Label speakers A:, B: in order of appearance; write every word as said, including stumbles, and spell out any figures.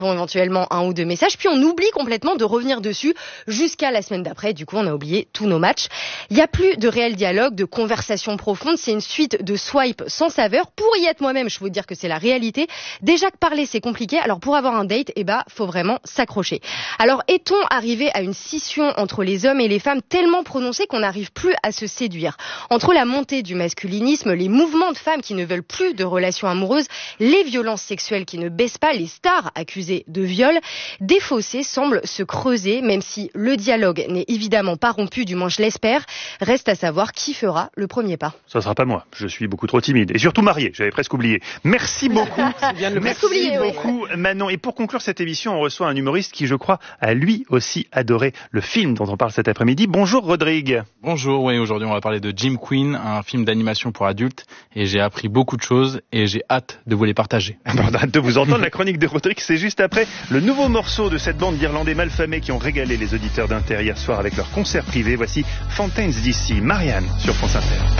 A: éventuellement un ou deux messages, puis on oublie complètement de revenir dessus jusqu'à la semaine d'après. Du coup, on a oublié tous nos matchs. Il n'y a plus de réel dialogue, de conversation profonde. C'est une suite de swipes sans saveur. Pour y être moi-même, je peux vous dire que c'est la réalité. Déjà que parler, c'est compliqué. Alors, pour avoir un date, eh ben, faut vraiment s'accrocher. Alors, est-on arrivé à une scission entre les hommes et les femmes tellement prononcée qu'on n'arrive plus à se séduire? Entre la montée du masculinisme, les mouvements de femmes qui ne veulent plus de relations amoureuses, les violences sexuelles qui ne baissent pas, les stars accusées de viol, des fossés semblent se creuser, même si le dialogue n'est évidemment pas rompu, du moins je l'espère. Reste à savoir qui fera le premier pas.
B: Ça sera pas moi, je suis beaucoup trop timide. Et surtout marié, j'avais presque oublié. Merci beaucoup. Merci
A: oublié,
B: beaucoup
A: ouais.
B: Manon. Et pour conclure cette émission, on reçoit un humoriste qui, je crois, a lui aussi adoré le film dont on parle cet après-midi. Bonjour Rodrigue.
C: Bonjour, oui, aujourd'hui on va parler de Jim Queen, un film d'animation pour adultes. Et j'ai appris beaucoup de choses et j'ai hâte de vous les partager.
B: On a hâte de vous entendre. La chronique de Rodrigue, c'est juste après le nouveau morceau de cette bande d'Irlandais malfamés qui ont régalé les auditeurs d'Inter hier soir avec leur concert privé. Voici Fountains D C, Marianne sur France Inter.